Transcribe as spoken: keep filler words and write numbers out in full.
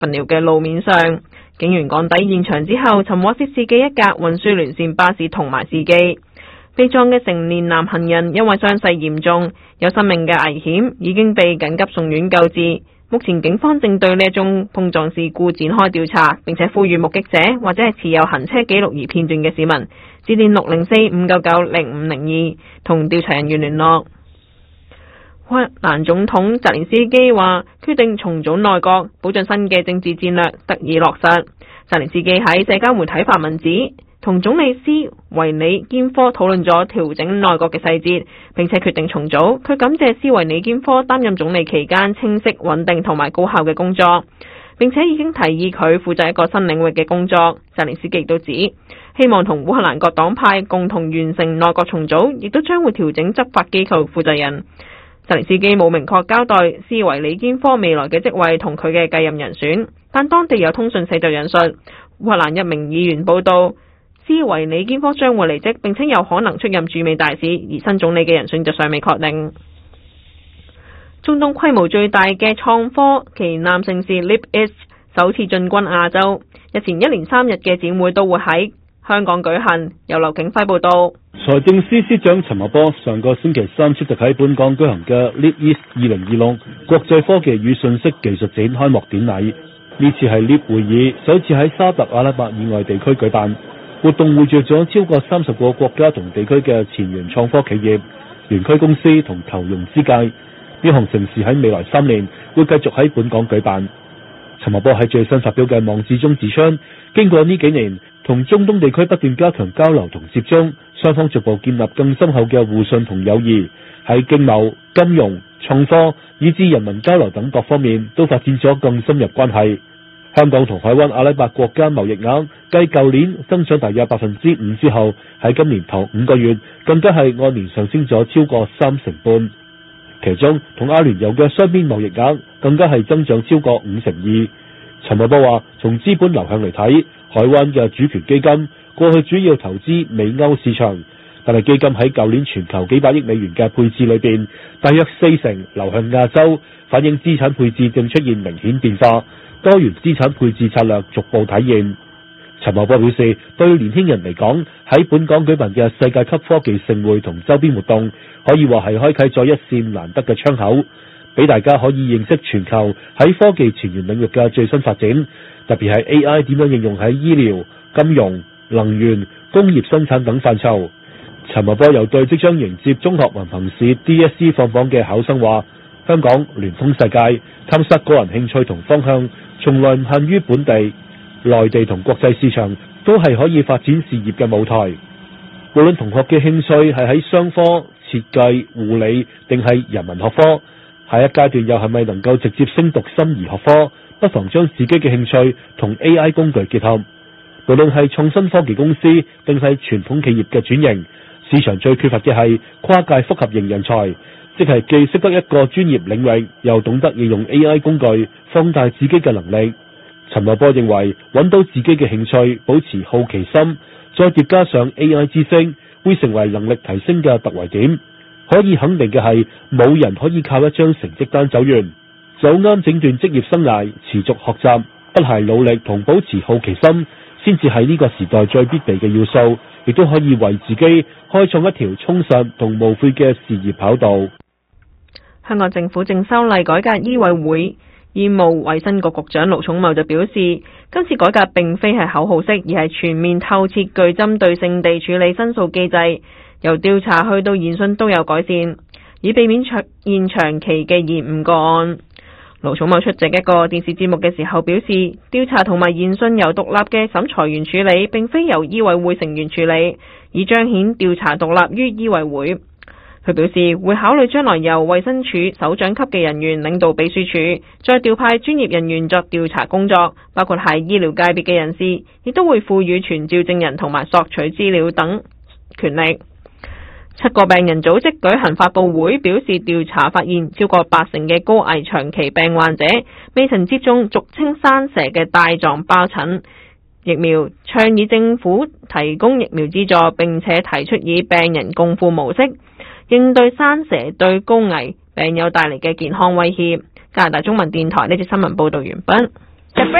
份寮嘅路面上。警員趕抵現場之後，尋獲涉事嘅一架運輸聯線巴士同埋司機。被撞嘅成年男行人因為傷勢嚴重，有生命嘅危險，已經被緊急送院救治。目前警方正對呢一宗碰撞事故展開調查，並且呼籲目擊者或者係持有行車記錄儀片段嘅市民，致電六零四五九九零五零二同調查人員聯絡。烏克蘭總統澤連斯基話決定重組內閣，保障新嘅政治戰略得以落實。澤連斯基喺社交媒體發文指，同總理斯維里堅科討論咗調整內閣嘅細節，並且決定重組。佢感謝斯維里堅科擔任總理期間清晰、穩定同埋高效嘅工作，並且已經提議佢負責一個新領域嘅工作。澤連斯基亦都指，希望同烏克蘭各黨派共同完成內閣重組，亦都將會調整執法機構負責人。澤連斯基冇明確交代斯維里堅科未來嘅職位同佢嘅繼任人選，但當地有通訊社就引述烏克蘭一名議員報道，斯維里堅科將會離職，並且有可能出任駐美大使，而新總理嘅人選就尚未確定。中東規模最大嘅創科旗艦城市 LeapEdge 首次進軍亞洲，日前一連三日嘅展會都會喺香港舉行。由劉景輝報道。 財政司司長陳茂波上個星期三出席喺本港舉行嘅 LeapEast 二零二六國際科技與信息技術展開幕典禮。呢次係 Leap 會議首次喺沙特阿拉伯以外地區舉辦，活動匯聚咗超過三十個國家同地區嘅前沿創科企業、園區公司同投融資界。呢項盛事喺未來三年會繼續喺本港舉辦。陳茂波喺最新發表嘅網誌中指出，經過呢幾年同中東地區不斷加強交流同接觸，雙方逐步建立更深厚嘅互信同友誼，喺經貿、金融、創科以至人民交流等各方面都發展咗更深入關係。香港同海灣阿拉伯國家貿易額繼舊年增長大約百分之五之後，喺今年頭五個月更加係按年上升咗超過三成半。其中同阿聯酋嘅雙邊貿易額更加係增長超過五成二。陳茂波話，從資本流向嚟睇，海灣嘅主權基金過去主要投資美歐市場，但係基金喺舊年全球幾百億美元嘅配置裏邊，大約四成流向亞洲，反映資產配置正出現明顯變化，多元資產配置策略逐步體現。陳茂波表示，對年輕人嚟講，喺本港舉辦嘅世界級科技盛會同周邊活動，可以話係開啟咗一扇難得嘅窗口，俾大家可以認識全球喺科技前沿領域嘅最新發展，特別係 A I 點樣應用喺醫療、金融、能源、工業生產等範疇。陳茂波又對即將迎接中學文憑試 D S E 放榜嘅考生話，香港聯通世界，探索個人興趣同方向，從來唔限於本地、內地同國際市場，都係可以發展事業嘅舞台。無論同學嘅興趣係喺商科、設計、護理定係人文學科，下一階段又係咪能夠直接升讀心儀學科，不妨將自己嘅興趣同 A I 工具結合。無論係創新科技公司定係傳統企業嘅轉型，市場最缺乏嘅係跨界複合型人才，即係既識得一個專業領域，又懂得應用 A I 工具放大自己嘅能力。陳茂波認為，揾到自己嘅興趣，保持好奇心，再疊加上 A I 知識，會成為能力提升嘅突圍點。可以肯定嘅係，冇人可以靠一張成績單走完。走啱整段職業生涯，持續學習，不懈努力同保持好奇心，先至係呢個時代最必備嘅要素，亦都可以為自己開創一條充實同無悔嘅事業跑道。 香港政府正修例改革醫委會，醫務衛生局局長盧寵茂就表示，今次改革並非係口號式，而係全面透徹具針對性地處理申訴機制，由調查去到研訊都有改善，以避免出現長期嘅延誤個案。盧寵茂出席一個電視節目嘅時候表示，調查同埋研訊由獨立嘅審裁員處理，並非由醫委會成員處理，以彰顯調查獨立於醫委會。佢表示會考慮將來由衛生署首長級嘅人員領導秘書處，再調派專業人員作調查工作，包括係醫療界別嘅人士，亦都會賦予傳召證人同埋索取資料等權力。七個病人組織舉行發佈會，表示調查發現超過八成嘅高危長期病患者未曾接種俗稱生蛇嘅帶狀疱疹疫苗，倡議政府提供疫苗資助，並且提出以病人共付模式應對生蛇對高危病友帶嚟嘅健康威脅。加拿大中文電台呢節新聞報道完畢。 The